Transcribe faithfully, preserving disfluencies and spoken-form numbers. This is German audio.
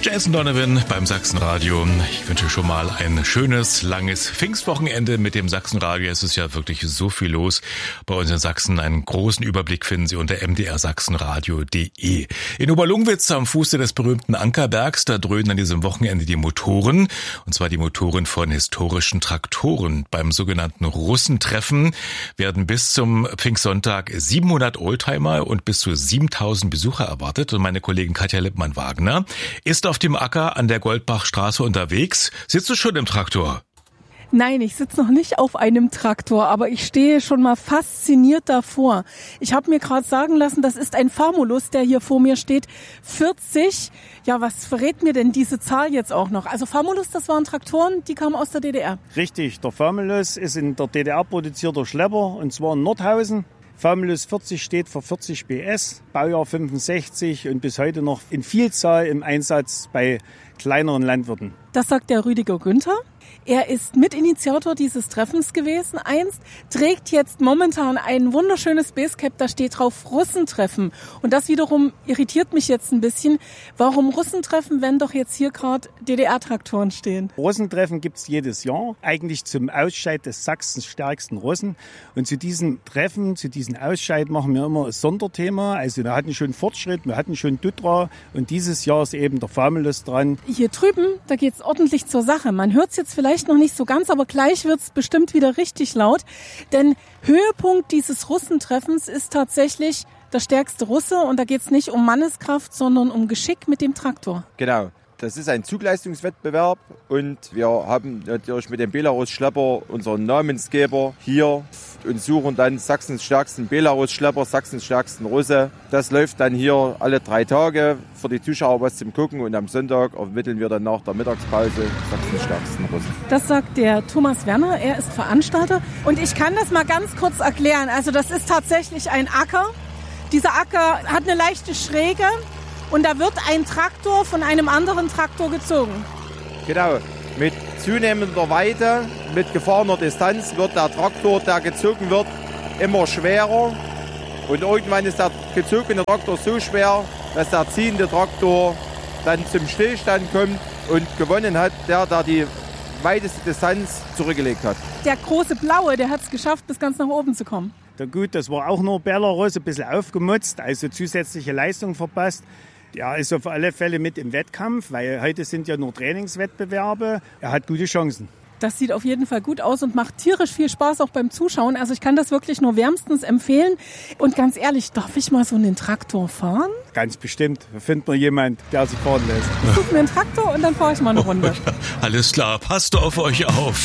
Jason Donovan beim Sachsenradio. Ich wünsche schon mal ein schönes, langes Pfingstwochenende mit dem Sachsenradio. Es ist ja wirklich so viel los bei uns in Sachsen. Einen großen Überblick finden Sie unter m d r sachsenradio punkt d e. In Oberlungwitz am Fuße des berühmten Ankerbergs, da dröhnen an diesem Wochenende die Motoren. Und zwar die Motoren von historischen Traktoren. Beim sogenannten Russentreffen werden bis zum Pfingstsonntag siebenhundert Oldtimer und bis zu siebentausend Besucher erwartet. Und meine Kollegin Katja Lippmann-Wagner ist auf dem Acker an der Goldbachstraße unterwegs. Sitzt du schon im Traktor? Nein, ich sitze noch nicht auf einem Traktor, aber ich stehe schon mal fasziniert davor. Ich habe mir gerade sagen lassen, das ist ein Famulus, der hier vor mir steht. vierzig. Ja, was verrät mir denn diese Zahl jetzt auch noch? Also Famulus, das waren Traktoren, die kamen aus der D D R. Richtig, der Famulus ist in der D D R produzierter Schlepper, und zwar in Nordhausen. Famulus vierzig steht für vierzig B S, Baujahr fünfundsechzig und bis heute noch in Vielzahl im Einsatz bei kleineren Landwirten. Das sagt der Rüdiger Günther. Er ist Mitinitiator dieses Treffens gewesen einst, trägt jetzt momentan ein wunderschönes Basecap, da steht drauf Russentreffen. Und das wiederum irritiert mich jetzt ein bisschen. Warum Russentreffen, wenn doch jetzt hier gerade D D R-Traktoren stehen? Russentreffen gibt's jedes Jahr, eigentlich zum Ausscheid des Sachsens stärksten Russen. Und zu diesem Treffen, zu diesem Ausscheid machen wir immer ein Sonderthema. Also wir hatten schon Fortschritt, wir hatten schon Dutra, und dieses Jahr ist eben der Famulus dran. Hier drüben, da geht's ordentlich zur Sache. Man hört's jetzt vielleicht noch nicht so ganz, aber gleich wird's bestimmt wieder richtig laut. Denn Höhepunkt dieses Russentreffens ist tatsächlich der stärkste Russe, und da geht's nicht um Manneskraft, sondern um Geschick mit dem Traktor. Genau. Das ist ein Zugleistungswettbewerb, und wir haben natürlich mit dem Belarus-Schlepper unseren Namensgeber hier und suchen dann Sachsens stärksten Belarus-Schlepper, Sachsens stärksten Russe. Das läuft dann hier alle drei Tage für die Zuschauer was zum Gucken, und am Sonntag ermitteln wir dann nach der Mittagspause Sachsens stärksten Russen. Das sagt der Thomas Werner, er ist Veranstalter, und ich kann das mal ganz kurz erklären. Also das ist tatsächlich ein Acker. Dieser Acker hat eine leichte Schräge. Und da wird ein Traktor von einem anderen Traktor gezogen. Genau. Mit zunehmender Weite, mit gefahrener Distanz wird der Traktor, der gezogen wird, immer schwerer. Und irgendwann ist der gezogene Traktor so schwer, dass der ziehende Traktor dann zum Stillstand kommt und gewonnen hat, der, der die weiteste Distanz zurückgelegt hat. Der große Blaue, der hat es geschafft, bis ganz nach oben zu kommen. Ja, gut, das war auch nur Belarus, ein bisschen aufgemutzt, also zusätzliche Leistung verpasst. Ja, ist auf alle Fälle mit im Wettkampf, weil heute sind ja nur Trainingswettbewerbe. Er hat gute Chancen. Das sieht auf jeden Fall gut aus und macht tierisch viel Spaß auch beim Zuschauen. Also ich kann das wirklich nur wärmstens empfehlen. Und ganz ehrlich, darf ich mal so einen Traktor fahren? Ganz bestimmt. Da findet man jemanden, der sich fahren lässt. Ich suche mir einen Traktor und dann fahre ich mal eine Runde. Alles klar, passt auf euch auf.